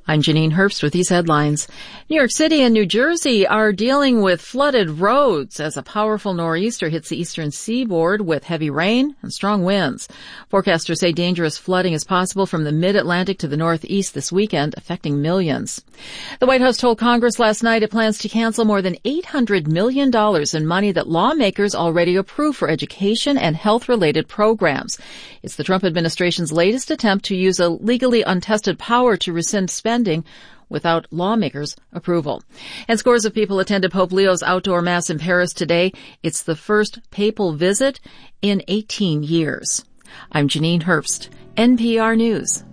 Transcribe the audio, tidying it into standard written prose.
I'm Janine Herbst with these headlines. New York City and New Jersey are dealing with flooded roads as a powerful nor'easter hits the eastern seaboard with heavy rain and strong winds. Forecasters say dangerous flooding is possible from the mid-Atlantic to the northeast this weekend, affecting millions. The White House told Congress last night it plans to cancel more than $800 million in money that lawmakers already approved for education and health-related programs. It's the Trump administration's latest attempt to use a legally untested power to rescind spending without lawmakers' approval. And scores of people attended Pope Leo's outdoor mass in Paris today. It's the first papal visit in 18 years. I'm Janine Herbst, NPR News.